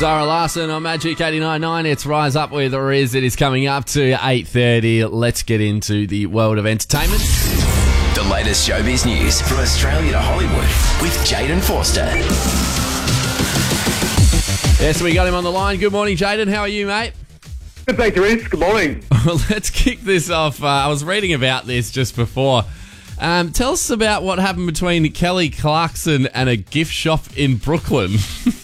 Zara Larson on Magic 89.9. It's Rise Up with Riz. It is coming up to 8:30. Let's get into the world of entertainment. The latest showbiz news from Australia to Hollywood with Jaden Forster. Yes, we got him on the line. Good morning, Jaden. How are you, mate? Good, thank you, Riz. Good morning. Well, let's kick this off. I was reading about this just before. Tell us about what happened between Kelly Clarkson and a gift shop in Brooklyn.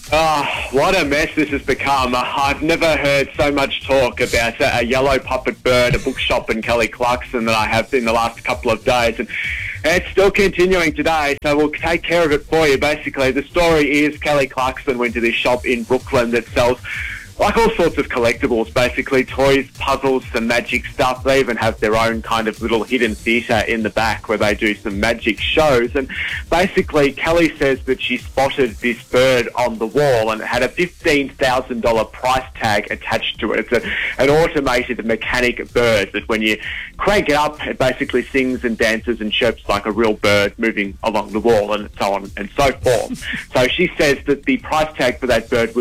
What a mess this has become. I've never heard so much talk about a yellow puppet bird, a bookshop, and Kelly Clarkson that I have in the last couple of days. And it's still continuing today, so we'll take care of it for you. Basically, the story is Kelly Clarkson went to this shop in Brooklyn that sells like all sorts of collectibles, basically toys, puzzles, some magic stuff. They even have their own kind of little hidden theatre in the back where they do some magic shows. And basically, Kelly says that she spotted this bird on the wall and it had a $15,000 price tag attached to it. It's an automated mechanic bird that when you crank it up, it basically sings and dances and chirps like a real bird moving along the wall and so on and so forth. So she says that the price tag for that bird was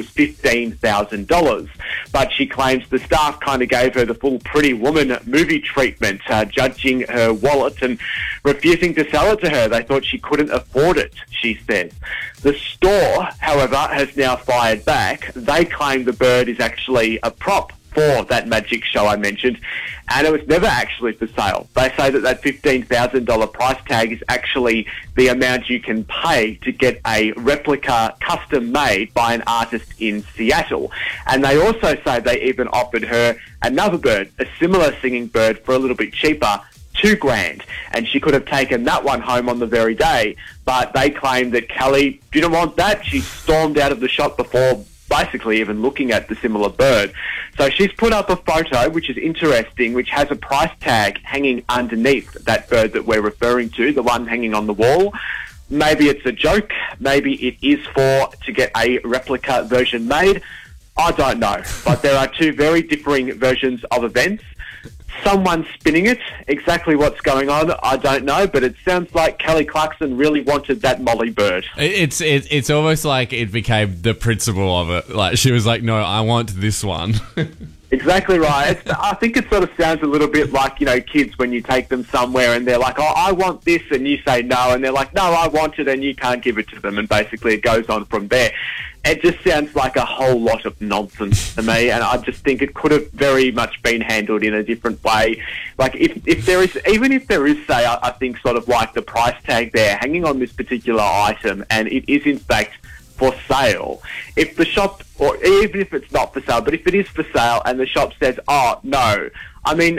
$15,000. But she claims the staff kind of gave her the full Pretty Woman movie treatment, judging her wallet and refusing to sell it to her. They thought she couldn't afford it, she says. The store, however, has now fired back. They claim the bird is actually a prop for that magic show I mentioned, and it was never actually for sale. They say that that $15,000 price tag is actually the amount you can pay to get a replica custom made by an artist in Seattle. And they also say they even offered her another bird, a similar singing bird, for a little bit cheaper, $2,000, and she could have taken that one home on the very day. But they claim that Kelly didn't want that. She stormed out of the shop before basically even looking at the similar bird. So she's put up a photo, which is interesting, which has a price tag hanging underneath that bird that we're referring to, the one hanging on the wall. Maybe it's a joke. Maybe it is to get a replica version made. I don't know. But there are two very differing versions of events. Someone's spinning it. Exactly what's going on, I don't know, but it sounds like Kelly Clarkson really wanted that Molly bird. It's almost like it became the principle of it. Like she was like, no, I want this one. Exactly right. I think it sort of sounds a little bit like, kids when you take them somewhere and they're like, oh, I want this, and you say no, and they're like, no, I want it, and you can't give it to them, and basically it goes on from there. It just sounds like a whole lot of nonsense to me, and I just think it could have very much been handled in a different way. Like, if there is, say, I think sort of like the price tag there hanging on this particular item, and it is in fact for sale, if the shop, or even if it's not for sale, but if it is for sale and the shop says, oh, no, I mean,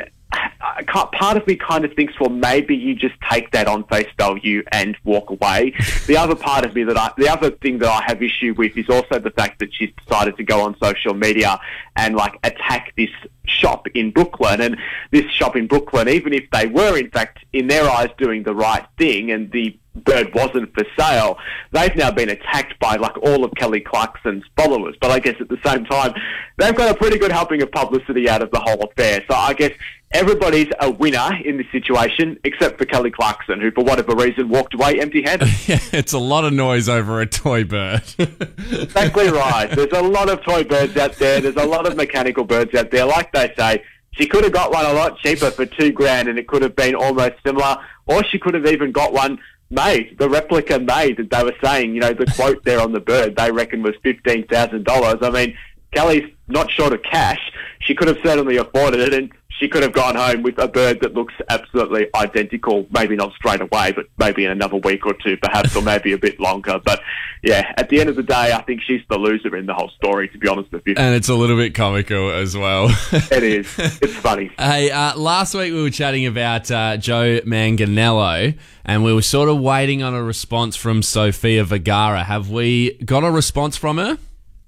part of me kind of thinks, well, maybe you just take that on face value and walk away. The other part of me the other thing that I have issue with is also the fact that she's decided to go on social media and like attack this shop in Brooklyn. And this shop in Brooklyn, even if they were in fact in their eyes doing the right thing and the bird wasn't for sale, they've now been attacked by like all of Kelly Clarkson's followers. But I guess at the same time, they've got a pretty good helping of publicity out of the whole affair. So I guess everybody's a winner in this situation, except for Kelly Clarkson, who for whatever reason walked away empty-handed. Yeah, it's a lot of noise over a toy bird. Exactly right. There's a lot of toy birds out there. There's a lot of mechanical birds out there. Like they say, she could have got one a lot cheaper for $2,000 and it could have been almost similar, or she could have even got one made, the replica made that they were saying, the quote there on the bird, they reckon was $15,000. I mean, Kelly's not short of cash. She could have certainly afforded it, and she could have gone home with a bird that looks absolutely identical, maybe not straight away, but maybe in another week or two perhaps, or maybe a bit longer. But yeah, at the end of the day, I think she's the loser in the whole story, to be honest with you. And it's a little bit comical as well. It is. It's funny. Hey, last week we were chatting about Joe Manganiello, and we were sort of waiting on a response from Sofia Vergara. Have we got a response from her?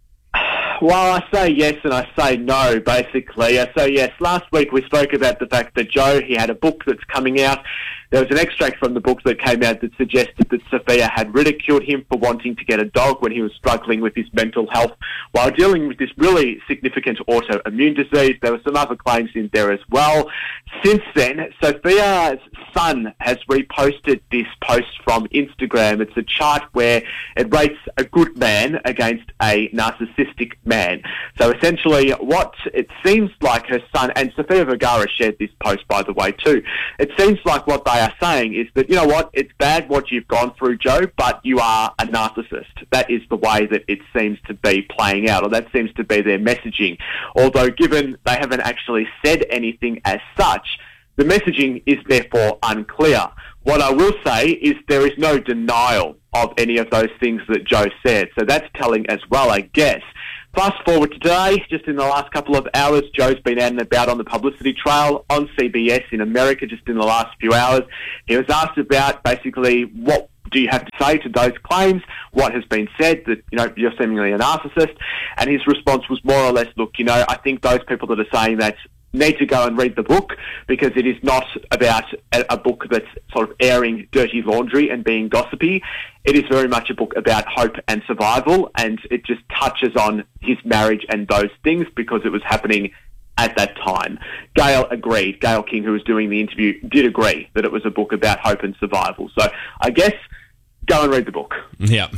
Well, I say yes and I say no, basically. So yes, last week we spoke about the fact that Joe, he had a book that's coming out. There was an extract from the book that came out that suggested that Sophia had ridiculed him for wanting to get a dog when he was struggling with his mental health while dealing with this really significant autoimmune disease. There were some other claims in there as well. Since then, Sophia's son has reposted this post from Instagram. It's a chart where it rates a good man against a narcissistic man. So essentially what it seems like her son, and Sofia Vergara shared this post by the way too, it seems like what they are saying is that, you know what, it's bad what you've gone through, Joe, but you are a narcissist. That is the way that it seems to be playing out, or that seems to be their messaging. Although given they haven't actually said anything as such, the messaging is therefore unclear. What I will say is there is no denial of any of those things that Joe said. So that's telling as well, I guess. Fast forward to today, just in the last couple of hours, Joe's been out and about on the publicity trail on CBS in America just in the last few hours. He was asked about basically what do you have to say to those claims, what has been said, that, you know, you're seemingly a narcissist. And his response was more or less, look, you know, I think those people that are saying that need to go and read the book, because it is not about a book that's sort of airing dirty laundry and being gossipy. It is very much a book about hope and survival, and it just touches on his marriage and those things because it was happening at that time. Gail agreed. Gail King, who was doing the interview, did agree that it was a book about hope and survival. So I guess go and read the book. Yeah.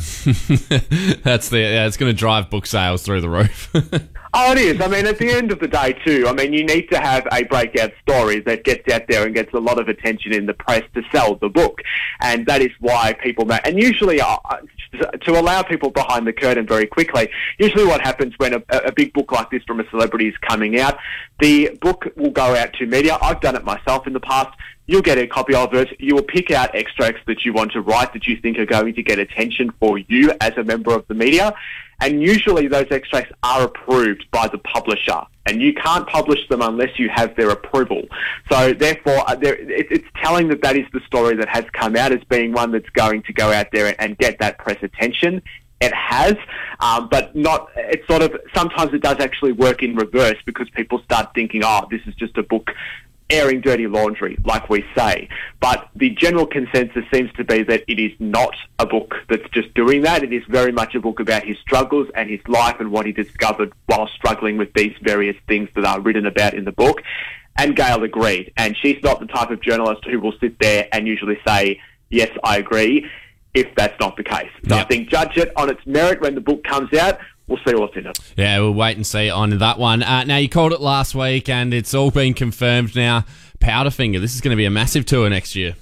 It's going to drive book sales through the roof. Oh, it is. I mean, at the end of the day, too, I mean, you need to have a breakout story that gets out there and gets a lot of attention in the press to sell the book. And that is why people... And usually, to allow people behind the curtain very quickly, usually what happens when a big book like this from a celebrity is coming out, the book will go out to media. I've done it myself in the past. You'll get a copy of it. You will pick out extracts that you want to write that you think are going to get attention for you as a member of the media. And usually those extracts are approved by the publisher, and you can't publish them unless you have their approval. So therefore, it's telling that is the story that has come out as being one that's going to go out there and get that press attention. It has, but not. It's sort of, sometimes it does actually work in reverse, because people start thinking, oh, this is just a book airing dirty laundry, like we say. But the general consensus seems to be that it is not a book that's just doing that. It is very much a book about his struggles and his life and what he discovered while struggling with these various things that are written about in the book. And Gail agreed. And she's not the type of journalist who will sit there and usually say, yes, I agree, if that's not the case. So I think judge it on its merit when the book comes out. We'll see what's in it. Yeah, we'll wait and see on that one. Now, you called it last week, and it's all been confirmed now. Powderfinger, this is going to be a massive tour next year.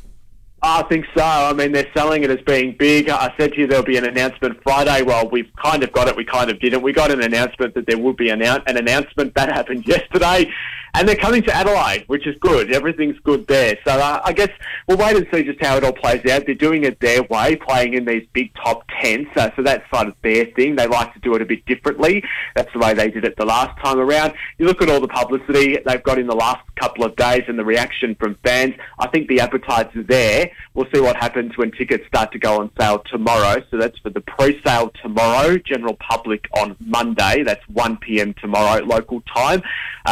I think so. I mean, they're selling it as being big. I said to you there'll be an announcement Friday. Well, we've kind of got it. We kind of didn't. We got an announcement that there would be an announcement. That happened yesterday. And they're coming to Adelaide, which is good. Everything's good there. So I guess we'll wait and see just how it all plays out. They're doing it their way, playing in these big top tents. So that's sort of their thing. They like to do it a bit differently. That's the way they did it the last time around. You look at all the publicity they've got in the last couple of days and the reaction from fans. I think the appetite's there. We'll see what happens when tickets start to go on sale tomorrow. So that's for the pre-sale tomorrow. General public on Monday. That's 1 p.m. tomorrow, local time.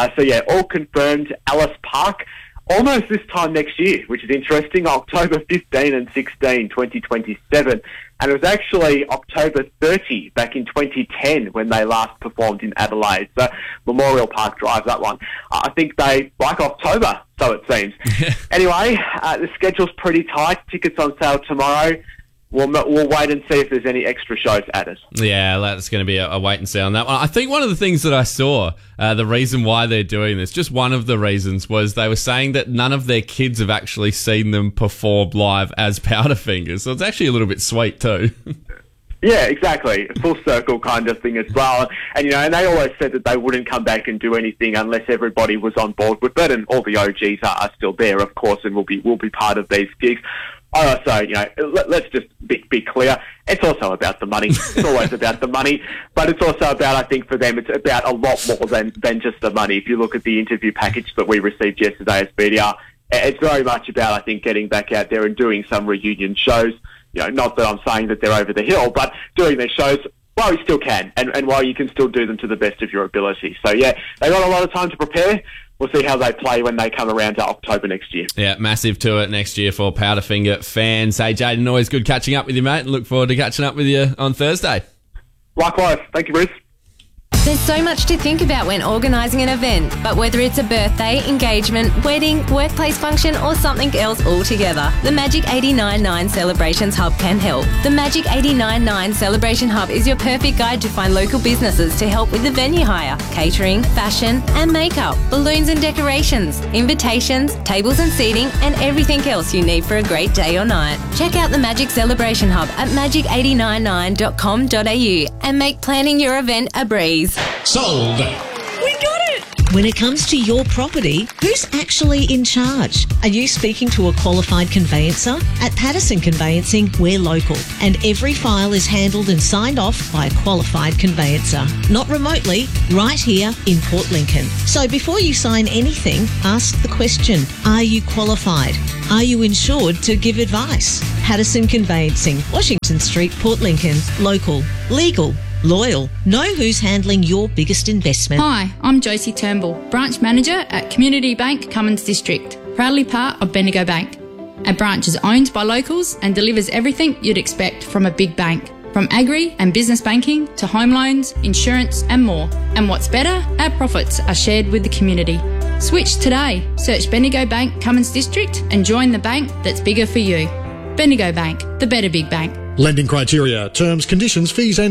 All confirmed. Ellis Park, almost this time next year, which is interesting, October 15 and 16, 2027. And it was actually October 30 back in 2010 when they last performed in Adelaide. So Memorial Park Drive, that one. I think they like October, so it seems. Anyway, the schedule's pretty tight. Tickets on sale tomorrow. We'll wait and see if there's any extra shows added. Yeah, that's going to be a wait and see on that one. I think one of the things that I saw, the reason why they're doing this, just one of the reasons, was they were saying that none of their kids have actually seen them perform live as Powderfingers. So it's actually a little bit sweet too. Yeah, exactly. Full circle kind of thing as well. And, and they always said that they wouldn't come back and do anything unless everybody was on board with it. And all the OGs are still there, of course, and will be part of these gigs. Also, let's just be clear. It's also about the money. It's always about the money. But it's also about, I think for them, it's about a lot more than just the money. If you look at the interview package that we received yesterday as media, it's very much about, I think, getting back out there and doing some reunion shows. Not that I'm saying that they're over the hill, but doing their shows while you still can and while you can still do them to the best of your ability. So, yeah, they got a lot of time to prepare. we'll see how they play when they come around to October next year. Yeah, massive tour next year for Powderfinger fans. Hey, Jayden, always good catching up with you, mate, and look forward to catching up with you on Thursday. Likewise. Thank you, Bruce. There's so much to think about when organising an event, but whether it's a birthday, engagement, wedding, workplace function or something else altogether, the Magic 89.9 Celebrations Hub can help. The Magic 89.9 Celebration Hub is your perfect guide to find local businesses to help with the venue hire, catering, fashion and makeup, balloons and decorations, invitations, tables and seating and everything else you need for a great day or night. Check out the Magic Celebration Hub at magic899.com.au and make planning your event a breeze. Sold. We got it! When it comes to your property, who's actually in charge? Are you speaking to a qualified conveyancer? At Patterson Conveyancing, we're local, and every file is handled and signed off by a qualified conveyancer. Not remotely, right here in Port Lincoln. So before you sign anything, ask the question, are you qualified? Are you insured to give advice? Patterson Conveyancing, Washington Street, Port Lincoln. Local, legal, loyal. Know who's handling your biggest investment. Hi, I'm Josie Turnbull, Branch Manager at Community Bank Cummins District, proudly part of Bendigo Bank. Our branch is owned by locals and delivers everything you'd expect from a big bank, from agri and business banking to home loans, insurance and more. And what's better, our profits are shared with the community. Switch today. Search Bendigo Bank Cummins District and join the bank that's bigger for you. Bendigo Bank, the better big bank. Lending criteria, terms, conditions, fees and